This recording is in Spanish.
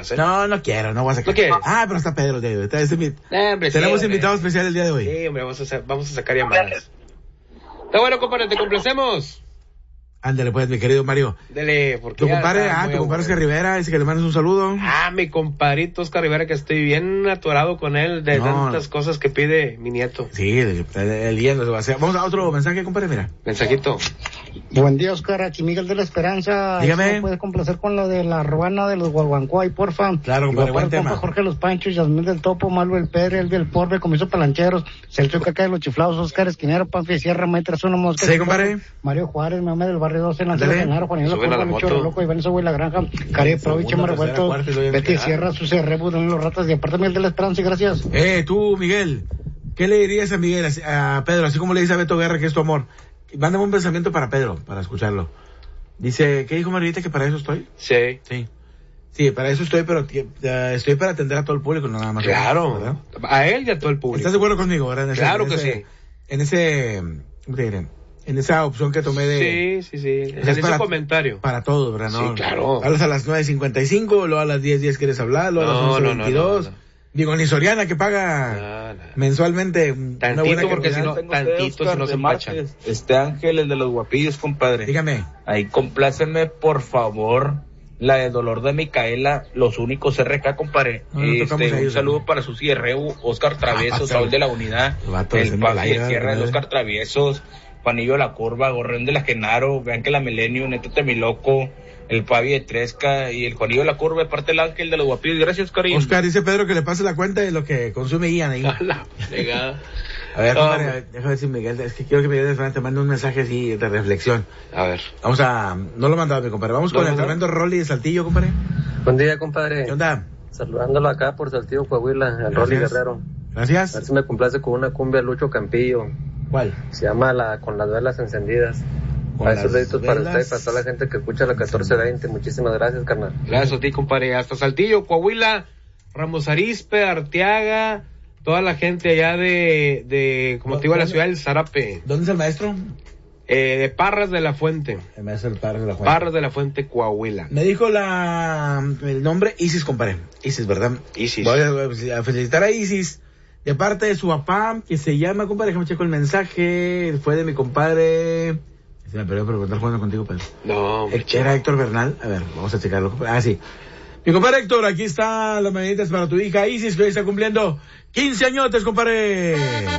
más, ¿eh? No quiero, no voy a sacar. ¿No quieres? Pero está Pedro, tío. Tenemos sí, invitado especial el día de hoy. Sí, hombre, vamos a sacar llamadas. Está bueno, compadre, te complacemos. Ándale, pues, mi querido Mario. Dele, porque Tu compadre, Oscar Rivera, dice que le mandes un saludo. Mi compadrito Oscar Rivera, que estoy bien atorado con él de tantas cosas que pide mi nieto. Sí, el día no se va a hacer. Vamos a otro mensaje, compadre, mira. Mensajito. Buen día, Oscar, aquí Miguel de la Esperanza. Dígame. ¿Me puedes complacer con lo de la ruana de los Guaguancoy, porfa? Claro, compadre, buen tema. Jorge Los Panchos, Yasmín del Topo, Malo el Pedro, el del Porbe, Comiso Palancheros, Celso Caca de los Chiflados, Oscar Esquinero, Panfi Sierra, Maitra Zona Mosca. Sí, compadre. Mario Juárez, Mame del Barrio 12, Lanzero Genaro, Juanilo Corba, Lucho Loco, Iván Soboy La Granja, Care Provich, Chema Revuelto, Betty Sierra, Sucia Rebu, Daniel Los Ratas, y aparte Miguel de la Esperanza, y gracias. Tú, Miguel, ¿qué le dirías a Miguel, a Pedro, así como le dice a Beto Guerra que es tu amor? Mándame un pensamiento para Pedro, para escucharlo. Dice, ¿qué dijo Margarita? ¿Que para eso estoy? Sí, para eso estoy, pero estoy para atender a todo el público, no nada más. Claro, ¿verdad? A él y a todo el público. ¿Estás de acuerdo conmigo, verdad? Claro que sí. ¿Cómo te diré? En esa opción que tomé de... Sí. En ese comentario. Para todos, ¿verdad? No, sí, claro. Hablas a las 9:55, luego a las 10:10 quieres hablar, luego a las 11:22. No. Digo, ni Soriana que paga mensualmente tantito, una buena porque si no, tantito si no se marcha. Ángel, el de los guapillos, compadre. Dígame. Ahí compláceme, por favor, la de Dolor de Micaela, Los Únicos RK, compadre. Un saludo para Susi Herreu, Oscar Traviesos, Saúl de la Unidad, el Papi de Sierra de Oscar Traviesos, Juanillo de la Curva, Gorrión de la Genaro, vean que la Milenio, Neto mi loco, el Pavi de Tresca y el Juanillo de la Curva de parte del Ángel de los guapillos. Gracias, Oscar. Oscar, dice Pedro que le pase la cuenta de lo que consume Ian ahí. A ver, compadre, déjame decir, Miguel, es que quiero que Miguel te mande un mensaje así de reflexión. A ver. No lo he mandado, mi compadre. Vamos con el tremendo Rolly de Saltillo, compadre. Buen día, compadre. ¿Qué onda? Saludándolo acá por Saltillo, Coahuila, al Rolly Guerrero. Gracias. A ver si me complace con una cumbia Lucho Campillo. ¿Cuál? Se llama Con las velas encendidas. A esos deditos para usted y para toda la gente que escucha la 1420. Muchísimas gracias, carnal. Gracias a ti, compadre. Hasta Saltillo, Coahuila, Ramos Arizpe, Arteaga, toda la gente allá de como te digo, la ciudad del Zarape. ¿Dónde es el maestro? De Parras de la Fuente. El maestro del Parras de la Fuente. Parras de la Fuente, Coahuila. Me dijo el nombre Isis, compadre. Isis, ¿verdad? Isis. Voy a felicitar a Isis. De parte de su papá, que se llama, compadre, déjame checo el mensaje. Fue de mi compadre... Se me perdió preguntar jugando contigo, Pedro. No, era Héctor Bernal. A ver, vamos a checarlo. Sí. Mi compadre Héctor, aquí están las mañanitas para tu hija Isis, que hoy está cumpliendo 15 añotes, compadre.